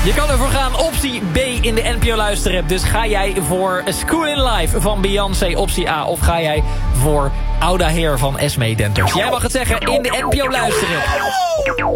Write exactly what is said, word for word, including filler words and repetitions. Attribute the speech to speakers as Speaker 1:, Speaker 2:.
Speaker 1: Je kan ervoor gaan. Optie B in de N P O Luisterapp. Dus ga jij voor School in Life van Beyoncé, optie A. Of ga jij voor Ouda Heer van Esmee Denters. Jij mag het zeggen in de N P O Luisterapp.